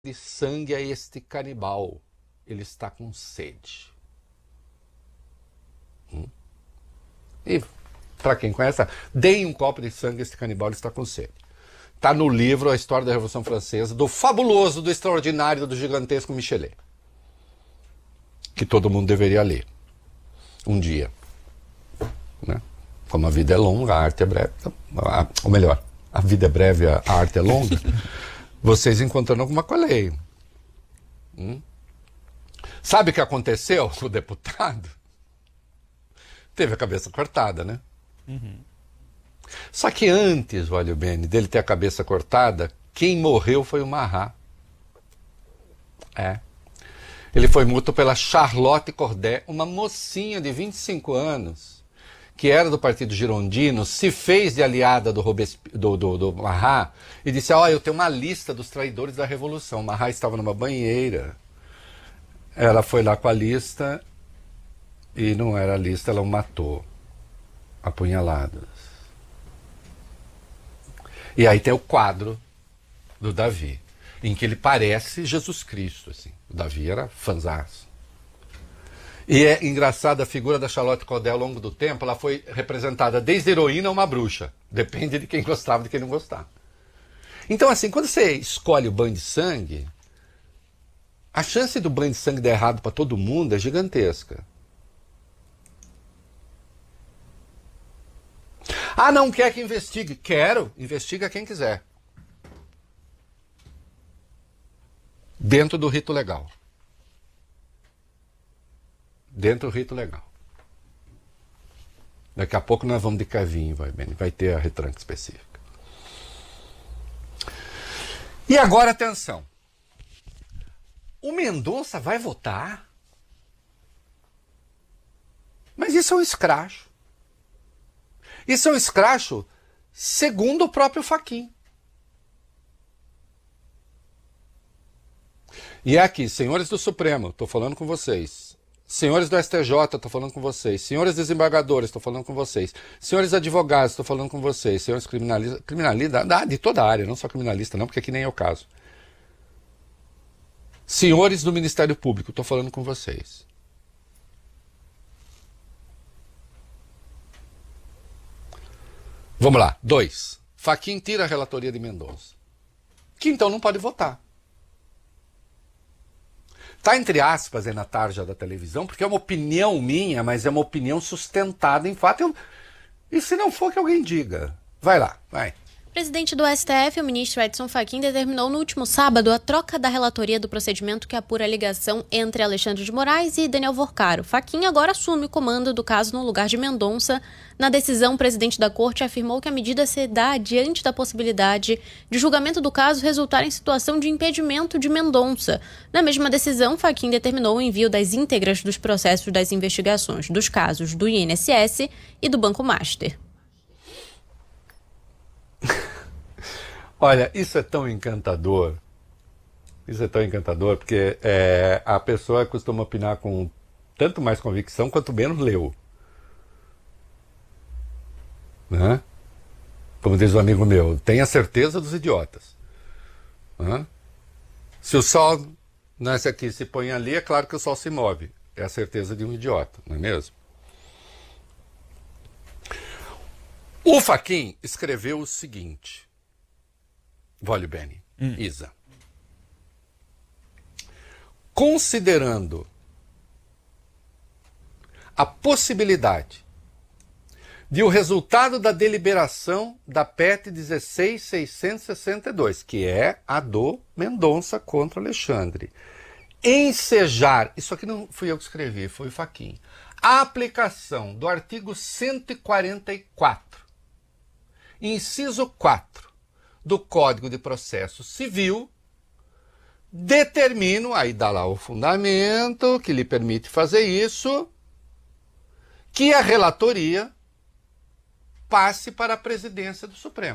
de sangue a este canibal. Ele está com sede. E, para quem conhece, deem um copo de sangue a este canibal, ele está com sede. Está no livro A História da Revolução Francesa, do fabuloso, do extraordinário, do gigantesco Michelet. Que todo mundo deveria ler. Um dia. Né? Como a vida é longa, a arte é breve. Ou melhor, a vida é breve, a arte é longa. Vocês encontrando alguma coisa aí. Sabe o que aconteceu com o deputado? Teve a cabeça cortada, né? Só que antes, olha bem, dele ter a cabeça cortada, quem morreu foi o Marat. Ele foi morto pela Charlotte Corday, uma mocinha de 25 anos, que era do partido girondino, se fez de aliada do Marat e disse, eu tenho uma lista dos traidores da Revolução. O Marat estava numa banheira. Ela foi lá com a lista e não era a lista, ela o matou. Apunhaladas. E aí tem o quadro do Davi, em que ele parece Jesus Cristo, assim. O Davi era fanzaço. E é engraçada a figura da Charlotte Corday ao longo do tempo, ela foi representada desde heroína a uma bruxa. Depende de quem gostava e de quem não gostava. Então, assim, quando você escolhe o banho de sangue, a chance do banho de sangue dar errado para todo mundo é gigantesca. Não quer que investigue? Quero, investiga quem quiser. Dentro do rito legal. Dentro do rito legal. Daqui a pouco nós vamos de Kevinho, vai ter a retranca específica. E agora, atenção. O Mendonça vai votar? Mas isso é um escracho. Isso é um escracho segundo o próprio Fachin. E é aqui, senhores do Supremo, estou falando com vocês. Senhores do STJ, estou falando com vocês. Senhores desembargadores, estou falando com vocês. Senhores advogados, estou falando com vocês. Senhores criminalistas, de toda a área, não só criminalista não, porque aqui nem é o caso. Senhores do Ministério Público, estou falando com vocês. Vamos lá. 2. Fachin tira a relatoria de Mendonça. Que então não pode votar. Está entre aspas aí na tarja da televisão, porque é uma opinião minha, mas é uma opinião sustentada em fato. E se não for, que alguém diga. Vai lá, vai. Presidente do STF, o ministro Edson Fachin, determinou no último sábado a troca da relatoria do procedimento que apura a ligação entre Alexandre de Moraes e Daniel Worcaro. Fachin agora assume o comando do caso no lugar de Mendonça. Na decisão, o presidente da corte afirmou que a medida se dá diante da possibilidade de julgamento do caso resultar em situação de impedimento de Mendonça. Na mesma decisão, Fachin determinou o envio das íntegras dos processos das investigações dos casos do INSS e do Banco Master. Olha, isso é tão encantador. Isso é tão encantador, porque a pessoa costuma opinar com tanto mais convicção quanto menos leu. Né? Como diz um amigo meu, tenha certeza dos idiotas. Né? Se o sol nasce aqui e se põe ali, é claro que o sol se move. É a certeza de um idiota, não é mesmo? O Fachin escreveu o seguinte. Voglio bene, Isa. Considerando a possibilidade de o resultado da deliberação da PET 16.662, que é a do Mendonça contra Alexandre, ensejar, isso aqui não fui eu que escrevi, foi o Fachin, a aplicação do artigo 144, inciso 4, do Código de Processo Civil, determino, aí dá lá o fundamento que lhe permite fazer isso, que a relatoria passe para a presidência do Supremo.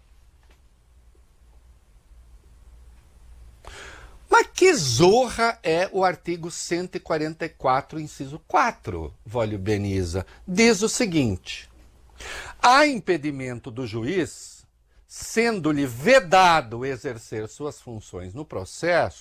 Mas que zorra é o artigo 144, inciso 4, Voglio bene, Isa? Diz o seguinte: há impedimento do juiz sendo-lhe vedado exercer suas funções no processo,